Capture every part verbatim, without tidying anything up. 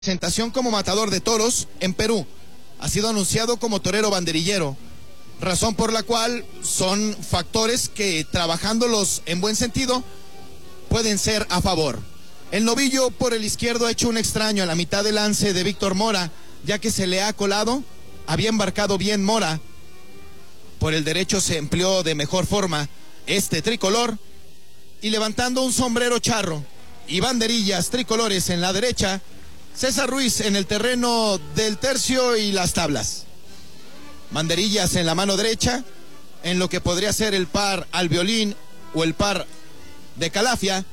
Presentación como matador de toros en Perú. Ha sido anunciado como torero banderillero, razón por la cual son factores que, trabajándolos en buen sentido, pueden ser a favor. El novillo por el izquierdo ha hecho un extraño a la mitad del lance de Víctor Mora, ya que se le ha colado, había embarcado bien Mora. Por el derecho se empleó de mejor forma este tricolor, y levantando un sombrero charro y banderillas tricolores en la derecha, César Ruiz en el terreno del tercio y las tablas. Banderillas en la mano derecha, en lo que podría ser el par al violín o el par de Calafia.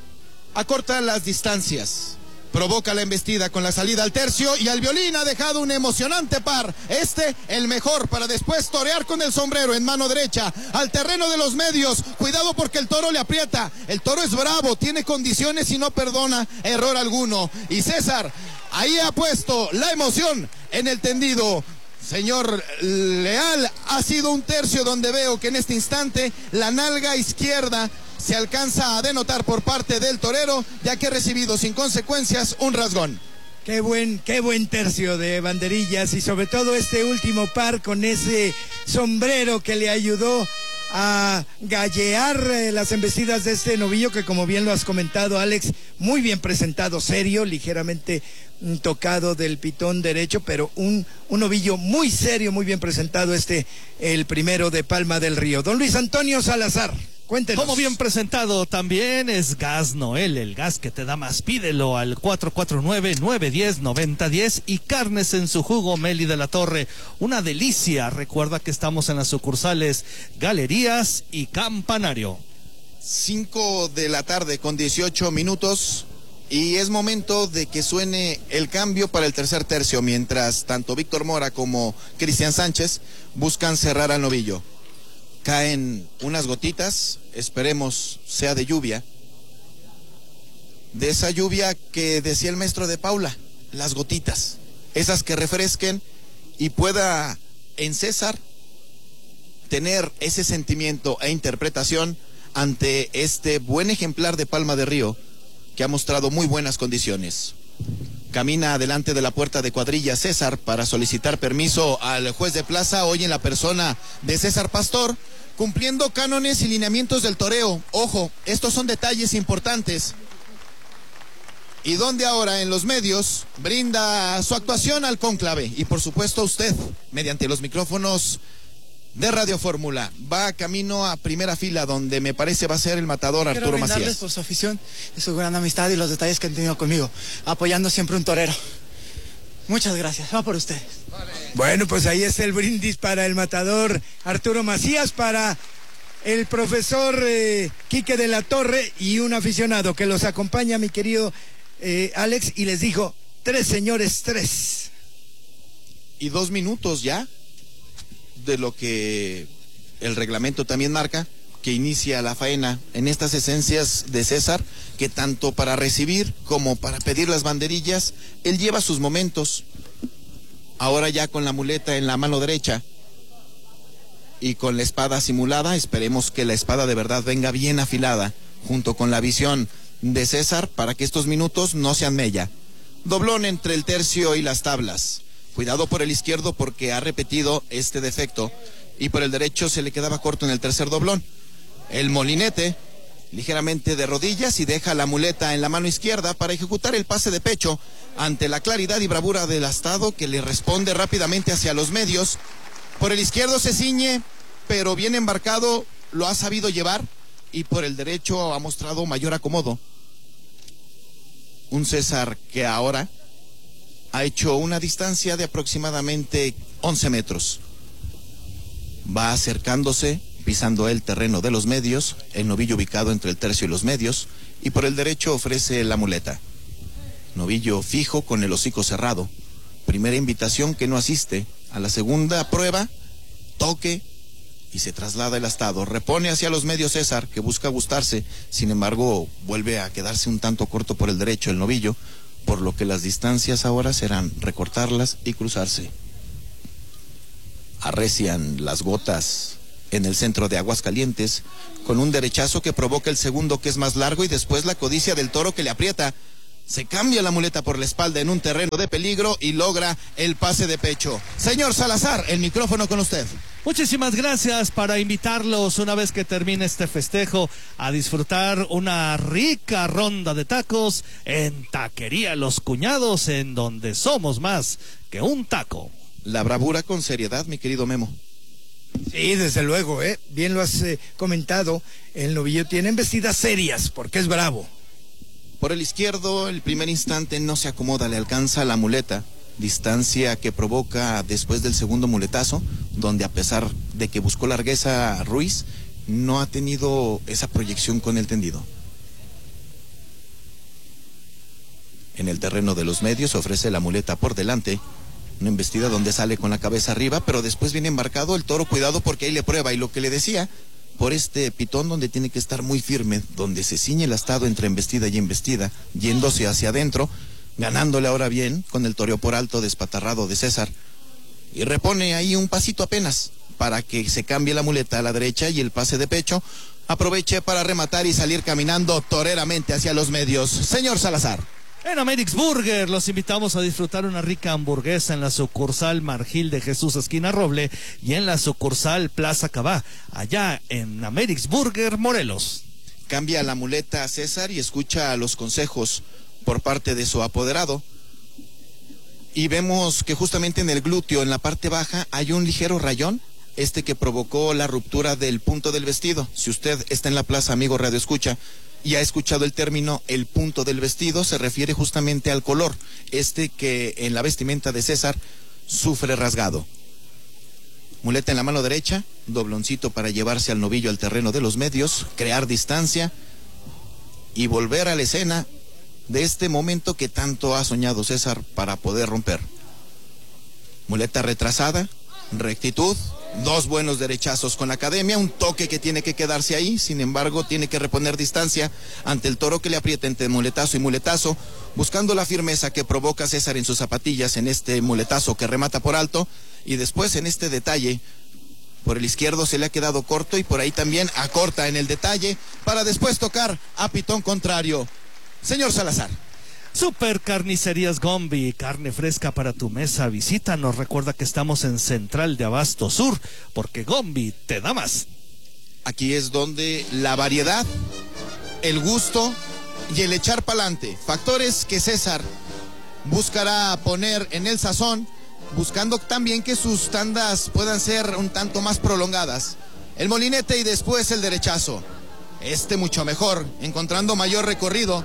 Acorta las distancias, provoca la embestida con la salida al tercio, y al violín ha dejado un emocionante par. Este, el mejor, para después torear con el sombrero en mano derecha al terreno de los medios. Cuidado porque el toro le aprieta. El toro es bravo, tiene condiciones y no perdona error alguno. Y César ahí ha puesto la emoción en el tendido. Señor Leal, ha sido un tercio donde veo que en este instante la nalga izquierda se alcanza a denotar por parte del torero, ya que ha recibido sin consecuencias un rasgón. Qué buen, qué buen tercio de banderillas, y sobre todo este último par con ese sombrero que le ayudó a gallear eh, las embestidas de este novillo, que, como bien lo has comentado, Alex, muy bien presentado, serio, ligeramente mm, tocado del pitón derecho, pero un, un novillo muy serio, muy bien presentado este, el primero de Palma del Río. Don Luis Antonio Salazar, cuéntenos. Como bien presentado también es Gas Noel, el gas que te da más. Pídelo al cuatro cuatro nueve, nueve uno cero, nueve cero uno cero. Y carnes en su jugo Meli de la Torre, una delicia. Recuerda que estamos en las sucursales Galerías y Campanario. Cinco de la tarde con dieciocho minutos, y es momento de que suene el cambio para el tercer tercio, mientras tanto Víctor Mora como Cristian Sánchez buscan cerrar al novillo. Caen unas gotitas, esperemos sea de lluvia, de esa lluvia que decía el maestro de Paula, las gotitas, esas que refresquen y pueda en César tener ese sentimiento e interpretación ante este buen ejemplar de Palma de Río, que ha mostrado muy buenas condiciones. Camina adelante de la puerta de cuadrilla César para solicitar permiso al juez de plaza, hoy en la persona de César Pastor, cumpliendo cánones y lineamientos del toreo. Ojo, estos son detalles importantes. Y donde ahora en los medios brinda su actuación al cónclave, y por supuesto usted, mediante los micrófonos de Radio Fórmula, va camino a primera fila, donde me parece va a ser el matador Quiero Arturo Macías. por su afición y su gran amistad y los detalles que han tenido conmigo, apoyando siempre un torero. Muchas gracias, va por ustedes. Vale. Bueno, pues ahí es el brindis para el matador Arturo Macías, para el profesor eh, Quique de la Torre y un aficionado que los acompaña, mi querido eh, Alex, y les dijo, tres señores, tres. Y dos minutos ya de lo que el reglamento también marca, que inicia la faena en estas esencias de César, que tanto para recibir como para pedir las banderillas, él lleva sus momentos. Ahora ya con la muleta en la mano derecha y con la espada simulada, esperemos que la espada de verdad venga bien afilada, junto con la visión de César, para que estos minutos no sean mella. Doblón entre el tercio y las tablas. Cuidado por el izquierdo porque ha repetido este defecto, y por el derecho se le quedaba corto en el tercer doblón. El molinete ligeramente de rodillas y deja la muleta en la mano izquierda para ejecutar el pase de pecho ante la claridad y bravura del astado, que le responde rápidamente hacia los medios. Por el izquierdo se ciñe, pero bien embarcado, lo ha sabido llevar, y por el derecho ha mostrado mayor acomodo. Un César que ahora ha hecho una distancia de aproximadamente once metros. Va acercándose, pisando el terreno de los medios, el novillo ubicado entre el tercio y los medios, y por el derecho ofrece la muleta. Novillo fijo con el hocico cerrado. Primera invitación que no asiste. A la segunda prueba, toque, y se traslada el astado. Repone hacia los medios César, que busca gustarse, sin embargo vuelve a quedarse un tanto corto por el derecho el novillo, por lo que las distancias ahora serán recortarlas y cruzarse. Arrecian las gotas en el centro de Aguascalientes, con un derechazo que provoca el segundo, que es más largo, y después la codicia del toro que le aprieta. se cambia la muleta por la espalda en un terreno de peligro y logra el pase de pecho. Señor Salazar, el micrófono con usted. Muchísimas gracias, para invitarlos una vez que termine este festejo a disfrutar una rica ronda de tacos en Taquería Los Cuñados, en donde somos más que un taco. La bravura con seriedad, mi querido Memo. Sí, desde luego, ¿eh? Bien lo has eh, comentado, el novillo tiene embestidas serias porque es bravo. Por el izquierdo, el primer instante no se acomoda, le alcanza la muleta. Distancia que provoca después del segundo muletazo, donde a pesar de que buscó largueza Ruiz, no ha tenido esa proyección con el tendido. En el terreno de los medios ofrece la muleta por delante, una embestida donde sale con la cabeza arriba, pero después viene embarcado el toro, cuidado porque ahí le prueba, y lo que le decía, por este pitón donde tiene que estar muy firme, donde se ciñe el astado entre embestida y embestida, yéndose hacia adentro, ganándole ahora bien con el toreo por alto despatarrado de César, y repone ahí un pasito apenas para que se cambie la muleta a la derecha y el pase de pecho aproveche para rematar y salir caminando toreramente hacia los medios. Señor Salazar. En Amerix Burger los invitamos a disfrutar una rica hamburguesa en la sucursal Margil de Jesús esquina Roble y en la sucursal Plaza Cabá, allá en Amerix Burger Morelos. Cambia la muleta a César y escucha los consejos por parte de su apoderado, y vemos que justamente en el glúteo, en la parte baja, hay un ligero rayón, este que provocó la ruptura del punto del vestido. Si usted está en la plaza, amigo Radio Escucha, y ha escuchado el término el punto del vestido, se refiere justamente al color, este que en la vestimenta de César sufre rasgado. Muleta en la mano derecha, dobloncito para llevarse al novillo al terreno de los medios, crear distancia y volver a la escena de este momento que tanto ha soñado César para poder romper. Muleta retrasada, rectitud, dos buenos derechazos con la academia, un toque que tiene que quedarse ahí, sin embargo tiene que reponer distancia ante el toro que le aprieta entre muletazo y muletazo, buscando la firmeza que provoca César en sus zapatillas en este muletazo que remata por alto, y después en este detalle, por el izquierdo se le ha quedado corto y por ahí también acorta en el detalle para después tocar a pitón contrario. Señor Salazar. Super Carnicerías Gombi, carne fresca para tu mesa. Visítanos, recuerda que estamos en Central de Abasto Sur, porque Gombi te da más. Aquí es donde la variedad, el gusto y el echar pa'lante, factores que César buscará poner en el sazón, buscando también que sus tandas puedan ser un tanto más prolongadas. El molinete y después el derechazo. Este mucho mejor, encontrando mayor recorrido.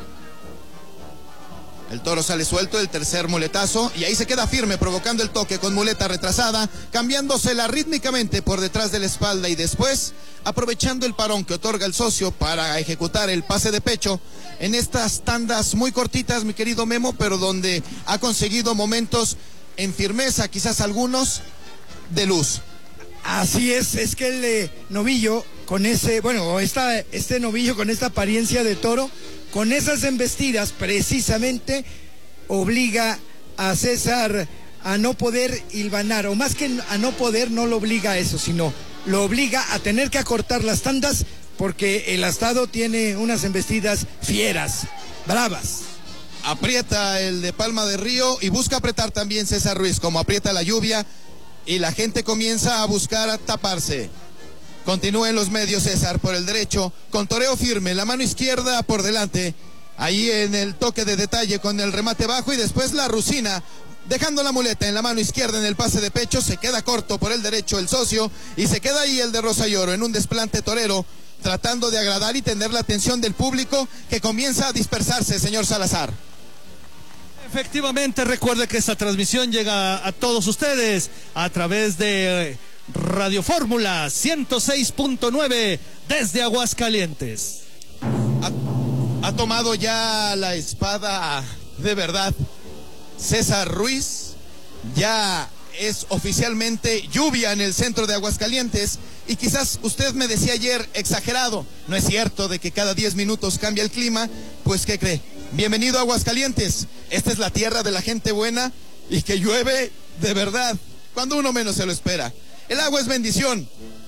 El toro sale suelto, el tercer muletazo, y ahí se queda firme, provocando el toque con muleta retrasada, cambiándosela rítmicamente por detrás de la espalda y después aprovechando el parón que otorga el socio para ejecutar el pase de pecho en estas tandas muy cortitas, mi querido Memo, pero donde ha conseguido momentos en firmeza, quizás algunos de luz. Así es, es que el eh, novillo con ese, bueno, esta, este novillo con esta apariencia de toro, con esas embestidas precisamente obliga a César a no poder hilvanar, o más que a no poder, no lo obliga a eso, sino lo obliga a tener que acortar las tandas porque el astado tiene unas embestidas fieras, bravas. Aprieta el de Palma de Río y busca apretar también César Ruiz, como aprieta la lluvia, y la gente comienza a buscar a taparse. Continúa en los medios César por el derecho, con toreo firme, la mano izquierda por delante, ahí en el toque de detalle con el remate bajo y después la rusina, dejando la muleta en la mano izquierda en el pase de pecho, se queda corto por el derecho el socio y se queda ahí el de Rosa y Oro en un desplante torero, tratando de agradar y tener la atención del público que comienza a dispersarse, señor Salazar. Efectivamente, recuerde que esta transmisión llega a todos ustedes a través de Radio Fórmula ciento seis punto nueve desde Aguascalientes. Ha, ha tomado ya la espada de verdad César Ruiz, ya es oficialmente lluvia en el centro de Aguascalientes, y quizás usted me decía ayer exagerado, no es cierto de que cada diez minutos cambia el clima, pues ¿qué cree? Bienvenido a Aguascalientes, esta es la tierra de la gente buena y que llueve de verdad, cuando uno menos se lo espera. El agua es bendición,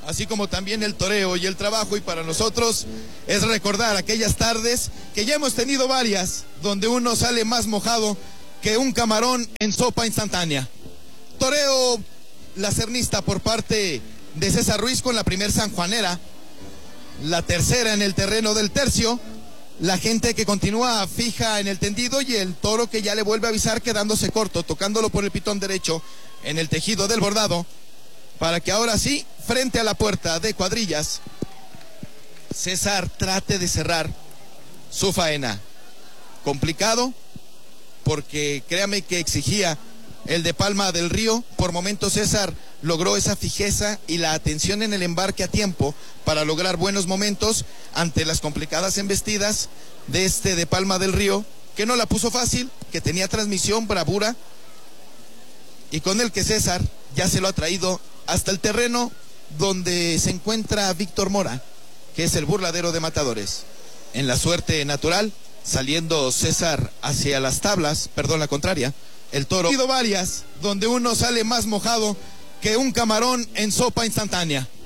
así como también el toreo y el trabajo, y para nosotros es recordar aquellas tardes que ya hemos tenido varias, donde uno sale más mojado que un camarón en sopa instantánea. Toreo lacernista por parte de César Ruiz con la primer sanjuanera, la tercera en el terreno del tercio, la gente que continúa fija en el tendido y el toro que ya le vuelve a avisar quedándose corto, tocándolo por el pitón derecho en el tejido del bordado, para que ahora sí, frente a la puerta de cuadrillas, César trate de cerrar su faena. Complicado, porque créame que exigía el de Palma del Río. Por momentos César logró esa fijeza y la atención en el embarque a tiempo para lograr buenos momentos ante las complicadas embestidas de este de Palma del Río, que no la puso fácil, que tenía transmisión, bravura, y con el que César ya se lo ha traído hasta el terreno donde se encuentra Víctor Mora, que es el burladero de matadores. En la suerte natural, saliendo César hacia las tablas, perdón, la contraria, el toro. Ha habido varias donde uno sale más mojado que un camarón en sopa instantánea.